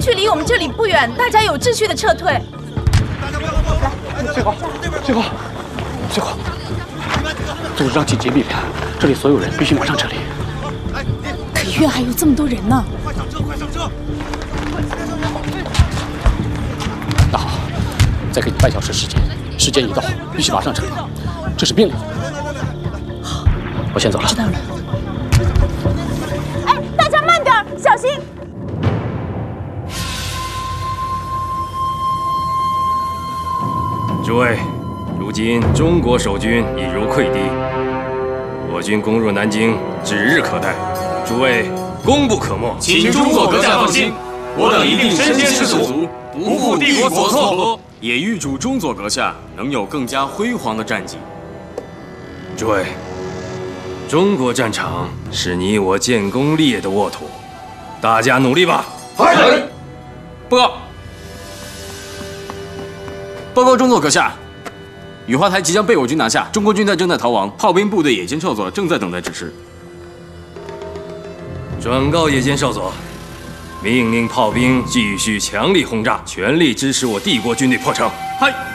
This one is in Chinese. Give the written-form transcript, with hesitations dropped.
区离我们这里不远，大家有秩序的撤退。 最后，组织上紧急命令，这里所有人必须马上撤离。 可医院还有这么多人呢。 快上车！ 那好，再给你半小时时间，时间一到，必须马上撤离，这是命令。好，我先走了。 知道了。哎，大家慢点，小心！ 诸位，如今中国守军已如溃堤，我军攻入南京指日可待。诸位功不可没， 请中佐阁下放心，我等一定身先士卒，不负帝国所托，也预祝中佐阁下能有更加辉煌的战绩。 诸位，中国战场是你我建功立业的沃土，大家努力吧！ 是。报告中佐阁下，雨花台即将被我军拿下，中国军队正在逃亡，炮兵部队野间少佐正在等待指示。 转告野间少佐，命令炮兵继续强力轰炸，全力支持我帝国军队破城。 嗨。